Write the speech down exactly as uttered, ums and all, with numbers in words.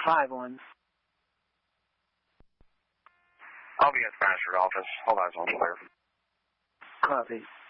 five one. I'll be at the Bradford office. Hold on, it's on clear. Copy.